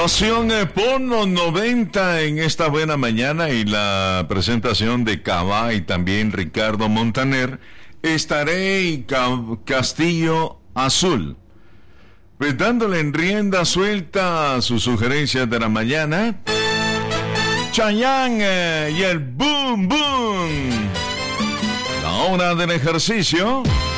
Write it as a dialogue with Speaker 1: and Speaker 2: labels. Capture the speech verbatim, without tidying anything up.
Speaker 1: Pasión eh, por los noventa en esta buena mañana y la presentación de Cava y también Ricardo Montaner. Estaré y Ca- Castillo Azul, pues dándole en rienda suelta a sus sugerencias de la mañana. Chayanne eh, y el Boom Boom. La hora del ejercicio.